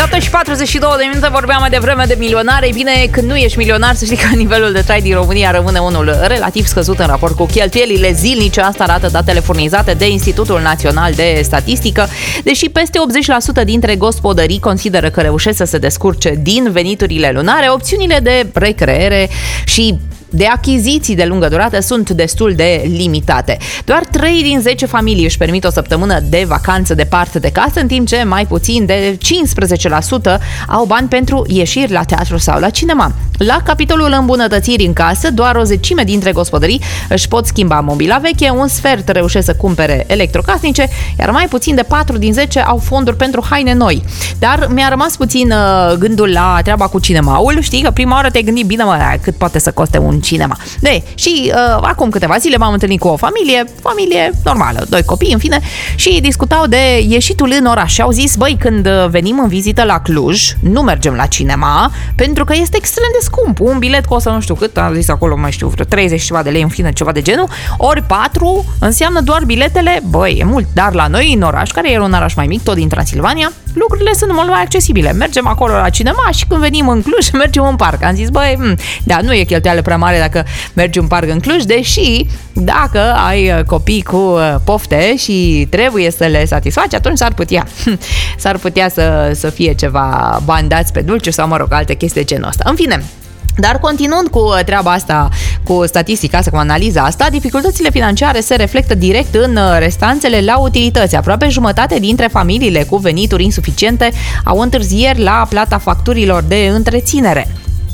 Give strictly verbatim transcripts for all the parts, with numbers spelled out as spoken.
șapte și patruzeci și două de minute, vorbeam mai devreme de milionari. Ei bine, când nu ești milionar, să știi că nivelul de trai din România rămâne unul relativ scăzut în raport cu cheltuielile zilnice. Asta arată datele furnizate de Institutul Național de Statistică. Deși peste optzeci la sută dintre gospodării consideră că reușesc să se descurce din veniturile lunare, opțiunile de recreere și de achiziții de lungă durată sunt destul de limitate. Doar trei din zece familii își permit o săptămână de vacanță departe de casă, în timp ce mai puțin de cincisprezece la sută au bani pentru ieșiri la teatru sau la cinema. La capitolul îmbunătățiri în casă, doar o zecime dintre gospodării își pot schimba mobila veche, un sfert reușesc să cumpere electrocasnice, iar mai puțin de patru din zece au fonduri pentru haine noi. Dar mi-a rămas puțin uh, gândul la treaba cu cinemaul. Știi că prima oară te-ai gândit, bine mă, cât poate să coste un cinema. De, și uh, acum câteva zile m-am întâlnit cu o familie, familie normală, doi copii, în fine, și discutau de ieșitul în oraș și au zis, băi, când venim în vizită la Cluj, nu mergem la cinema, pentru că este extrem de scump. Un bilet costă nu știu cât, am zis acolo, mai știu, vreo treizeci ceva de lei, în fine, ceva de genul, ori patru înseamnă doar biletele, băi, e mult, dar la noi în oraș, care e un oraș mai mic, tot din Transilvania, lucrurile sunt mult mai accesibile. Mergem acolo la cinema și când venim în Cluj, mergem în parc. Am zis, băi, m- da, nu e cheltuială prea mare dacă mergi în parc în Cluj, deși dacă ai copii cu pofte și trebuie să le satisfaci, atunci s-ar putea s-ar putea să, să fie ceva bani dați pe dulce sau, mă rog, alte chestii de genul ăsta. În fine, dar continuând cu treaba asta, cu statistica asta, cu analiza asta, dificultățile financiare se reflectă direct în restanțele la utilități. Aproape jumătate dintre familiile cu venituri insuficiente au întârzieri la plata facturilor de întreținere.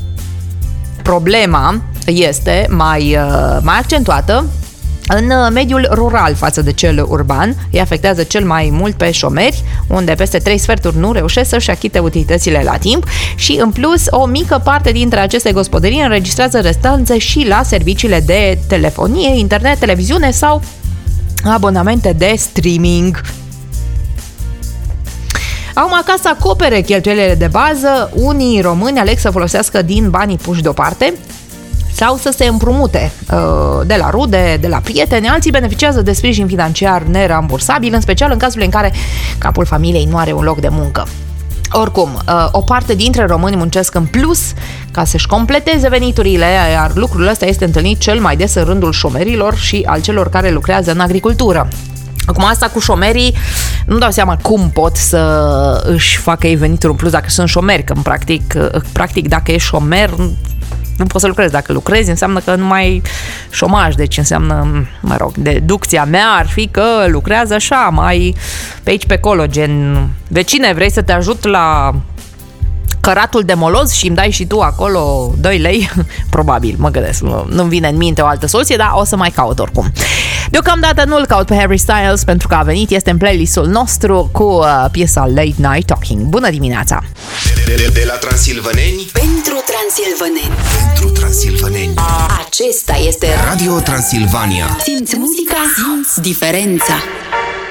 Problema este mai, mai accentuată în mediul rural față de cel urban. Îi afectează cel mai mult pe șomeri, unde peste trei sferturi nu reușesc să-și achite utilitățile la timp și, în plus, o mică parte dintre aceste gospodării înregistrează restanțe și la serviciile de telefonie, internet, televiziune sau abonamente de streaming. Au acasă să acopere cheltuielile de bază, unii români aleg să folosească din banii puși deoparte sau să se împrumute de la rude, de la prieteni. Alții beneficiază de sprijin financiar nerambursabil, în special în cazul în care capul familiei nu are un loc de muncă. Oricum, o parte dintre români muncesc în plus ca să-și completeze veniturile, iar lucrul ăsta este întâlnit cel mai des în rândul șomerilor și al celor care lucrează în agricultură. Acum, asta cu șomerii, nu dau seama cum pot să își facă ei venituri în plus dacă sunt șomeri, că în practic, practic dacă ești șomer, nu poți să lucrezi. Dacă lucrezi, înseamnă că nu mai ai șomaj, deci înseamnă, mă rog, deducția mea ar fi că lucrează așa, mai pe aici, pe acolo, gen, vecine, vrei să te ajut la căratul de moloz și îmi dai și tu acolo doi lei? Probabil, mă gândesc, nu-mi vine în minte o altă soluție, dar o să mai caut oricum. Deocamdată nu-l caut pe Harry Styles pentru că a venit, este în playlistul nostru cu uh, piesa Late Night Talking. Bună dimineața! De, de, de la transilvaneni pentru transilvaneni. Pentru transilvaneni. Acesta este Radio Transilvania. Simți muzica, simți diferența.